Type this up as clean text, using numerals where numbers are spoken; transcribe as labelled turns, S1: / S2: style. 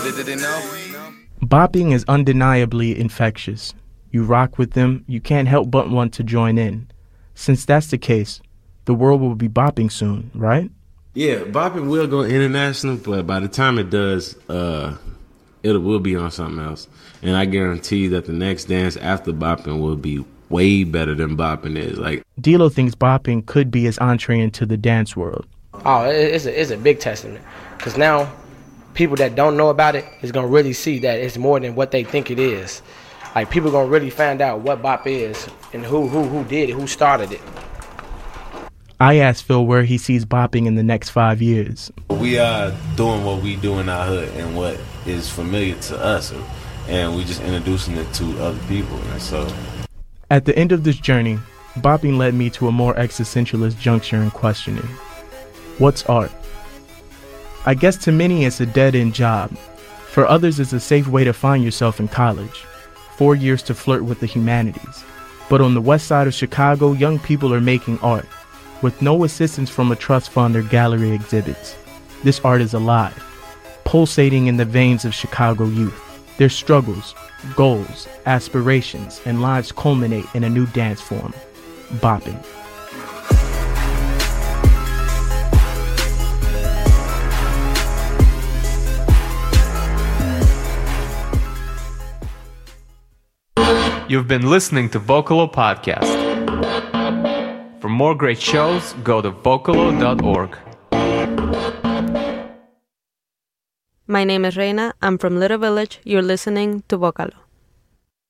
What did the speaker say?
S1: Bopping is undeniably infectious. You rock with them, you can't help but want to join in. Since that's the case, the world will be bopping soon, right?
S2: Yeah, bopping will go international, but by the time it does, it will be on something else. And I guarantee that the next dance after bopping will be way better than bopping is. Like,
S1: D-Lo thinks bopping could be his entree into the dance world.
S3: Oh, it's a big testament, because now people that don't know about it is going to really see that it's more than what they think it is. Like, people going to really find out what bop is and who did it, who started it.
S1: I asked Phil where he sees bopping in the next 5 years.
S2: We are doing what we do in our hood and what is familiar to us, and we just introducing it to other people. And so,
S1: at the end of this journey, bopping led me to a more existentialist juncture in questioning. What's art? I guess to many it's a dead-end job. For others, it's a safe way to find yourself in college. 4 years to flirt with the humanities. But on the west side of Chicago, young people are making art, with no assistance from a trust fund or gallery exhibits. This art is alive, pulsating in the veins of Chicago youth. Their struggles, goals, aspirations, and lives culminate in a new dance form, bopping.
S4: You've been listening to Vocalo Podcast. For more great shows, go to vocalo.org.
S5: My name is Reina. I'm from Little Village. You're listening to Vocalo.